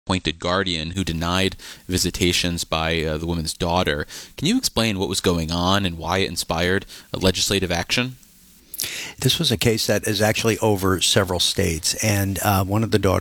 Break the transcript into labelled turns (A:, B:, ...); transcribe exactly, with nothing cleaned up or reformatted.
A: appointed guardian who denied visitations by uh, the woman's daughter. Can you explain what was going on and why it inspired uh, legislative action?
B: This was a case that is actually over several states, and uh, one of the daughters